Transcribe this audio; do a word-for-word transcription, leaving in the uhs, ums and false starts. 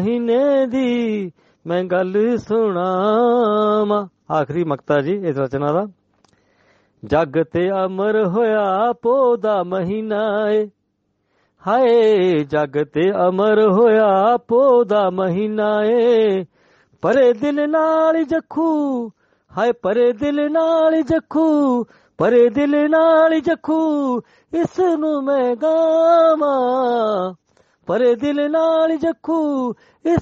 ਮਹੀਨੇ ਦੀ ਮੈਂ ਗੱਲ ਸੁਣਾਵਾਂ। ਆਖਰੀ ਮਕਤਾ ਜੀ ਇਸ ਰਚਨਾ ਦਾ। ਜੱਗ ਤੇ ਅਮਰ ਹੋਇਆ ਪੋਹ ਦਾ ਮਹੀਨਾ ਏ, ਹਾਏ ਜੱਗ ਤੇ ਅਮਰ ਹੋਇਆ ਪੋਹ ਦਾ ਮਹੀਨਾ ਏ। ਪਰੇ ਦਿਲ ਨਾਲ ਜੱਖੂ, ਹਾਏ ਪਰੇ ਦਿਲ ਨਾਲ ਜੱਖੂ, ਪਰੇ ਦਿਲ ਨਾਲ ਜੱਖੂ, ਇਸ ਨੂੰ ਮੈਂ ਗਾਵਾਂ। ਪਰੇ ਦਿਲ ਨਾਲ ਜੱਖੂ ਇਸ